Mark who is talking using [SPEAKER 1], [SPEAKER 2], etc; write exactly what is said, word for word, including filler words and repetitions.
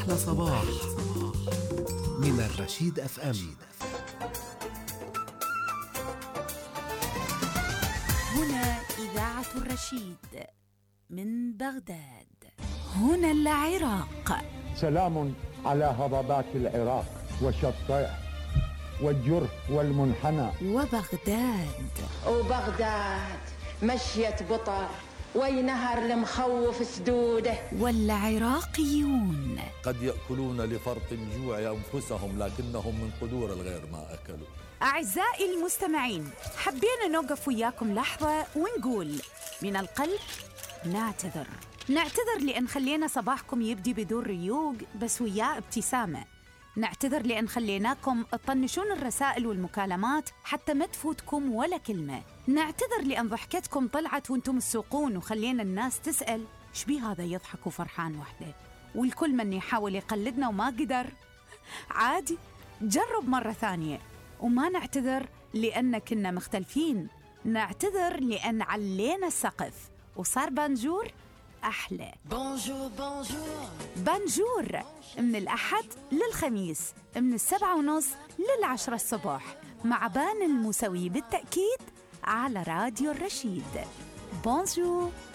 [SPEAKER 1] أحلى صباح من الرشيد أف أم.
[SPEAKER 2] هنا إذاعة الرشيد من بغداد. هنا العراق.
[SPEAKER 3] سلام على هضبات العراق وشطيح والجرف والمنحنى
[SPEAKER 2] وبغداد.
[SPEAKER 4] وبغداد مشيت بطر وينهر المخوف سدوده.
[SPEAKER 2] والعراقيون
[SPEAKER 5] قد يأكلون لفرط الجوع أنفسهم لكنهم من قدور الغير ما أكلوا.
[SPEAKER 2] أعزائي المستمعين، حبينا نوقف وياكم لحظة ونقول من القلب نعتذر. نعتذر لأن خلينا صباحكم يبدي بدون ريوق بس وياه ابتسامة. نعتذر لأن خليناكم تطنشون الرسائل والمكالمات حتى ما تفوتكم ولا كلمة. نعتذر لأن ضحكتكم طلعت وانتم السوقون وخلينا الناس تسأل ايش بي هذا يضحك وفرحان وحده، والكل من يحاول يقلدنا وما قدر. عادي، جرب مرة ثانية. وما نعتذر لأن كنا مختلفين، نعتذر لأن علينا السقف وصار بانجور أحلى.
[SPEAKER 4] بونجور بونجور
[SPEAKER 2] بانجور من الأحد للخميس من السبعة ونص للعشرة الصبح مع بان المسوي بالتأكيد على راديو الرشيد. بونجور.